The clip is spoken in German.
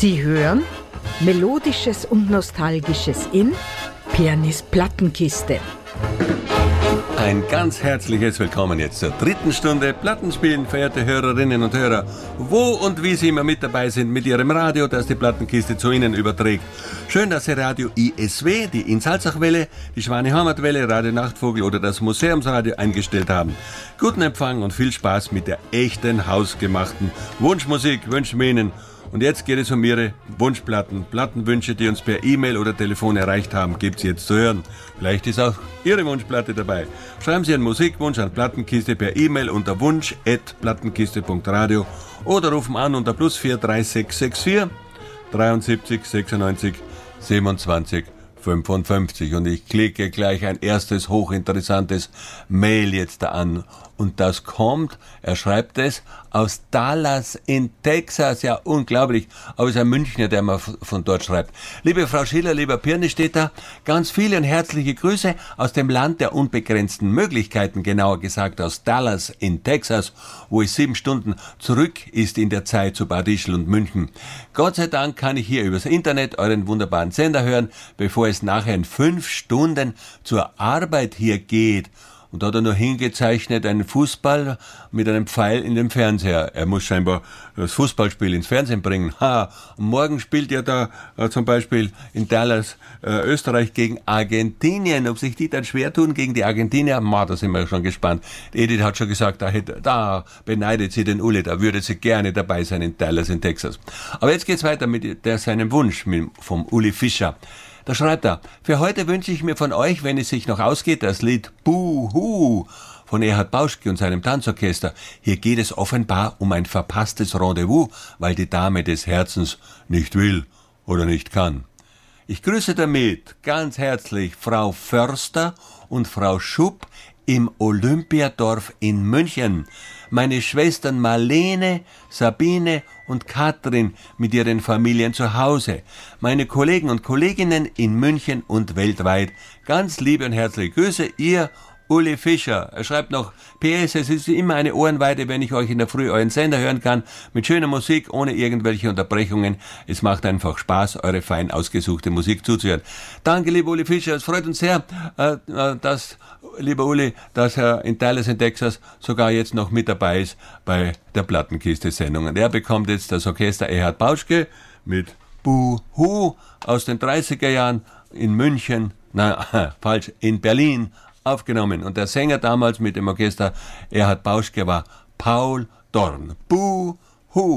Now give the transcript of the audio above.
Sie hören Melodisches und Nostalgisches in Pernis Plattenkiste. Ein ganz herzliches Willkommen jetzt zur dritten Stunde Plattenspielen, verehrte Hörerinnen und Hörer. Wo und wie Sie immer mit dabei sind mit Ihrem Radio, das die Plattenkiste zu Ihnen überträgt. Schön, dass Sie Radio ISW, die Insalzachwelle, die Schwane-Heimatwelle, Radio Nachtvogel oder das Museumsradio eingestellt haben. Guten Empfang und viel Spaß mit der echten, hausgemachten Wunschmusik wünschen wir Ihnen. Und jetzt geht es um Ihre Wunschplatten. Plattenwünsche, die uns per E-Mail oder Telefon erreicht haben, gibt's jetzt zu hören. Vielleicht ist auch Ihre Wunschplatte dabei. Schreiben Sie einen Musikwunsch an Plattenkiste per E-Mail unter wunsch@plattenkiste.radio oder rufen an unter +4 3664 73 96 27 55. Und ich klicke gleich ein erstes hochinteressantes Mail jetzt da an. Und das kommt, er schreibt es, aus Dallas in Texas. Ja, unglaublich. Aber es ist ein Münchner, der mal von dort schreibt. Liebe Frau Schiller, lieber Pirnestetter, ganz viele und herzliche Grüße aus dem Land der unbegrenzten Möglichkeiten, genauer gesagt aus Dallas in Texas, wo es 7 Stunden zurück ist in der Zeit zu Bad Ischl und München. Gott sei Dank kann ich hier übers Internet euren wunderbaren Sender hören, bevor es nachher in 5 Stunden zur Arbeit hier geht. Und da hat er nur hingezeichnet, einen Fußball mit einem Pfeil in den Fernseher. Er muss scheinbar das Fußballspiel ins Fernsehen bringen. Und morgen spielt ja da zum Beispiel in Dallas Österreich gegen Argentinien. Ob sich die dann schwer tun gegen die Argentinier? Da sind wir schon gespannt. Edith hat schon gesagt, da beneidet sie den Uli, da würde sie gerne dabei sein in Dallas in Texas. Aber jetzt geht's weiter mit seinem Wunsch vom Uli Fischer. Da schreibt er, für heute wünsche ich mir von euch, wenn es sich noch ausgeht, das Lied Buhu von Erhard Bauschke und seinem Tanzorchester. Hier geht es offenbar um ein verpasstes Rendezvous, weil die Dame des Herzens nicht will oder nicht kann. Ich grüße damit ganz herzlich Frau Förster und Frau Schupp im Olympiadorf in München. Meine Schwestern Marlene, Sabine und Katrin mit ihren Familien zu Hause. Meine Kollegen und Kolleginnen in München und weltweit. Ganz liebe und herzliche Grüße, ihr Uli Fischer. Er schreibt noch, PS, es ist immer eine Ohrenweide, wenn ich euch in der Früh euren Sender hören kann, mit schöner Musik, ohne irgendwelche Unterbrechungen. Es macht einfach Spaß, eure fein ausgesuchte Musik zuzuhören. Danke, lieber Uli Fischer, es freut uns sehr, lieber Uli, dass er in Dallas in Texas sogar jetzt noch mit dabei ist bei der Plattenkiste-Sendung. Und er bekommt jetzt das Orchester Erhard Bauschke mit Buhu aus den 30er Jahren in München, in Berlin aufgenommen. Und der Sänger damals mit dem Orchester Erhard Bauschke war Paul Dorn. Buhu.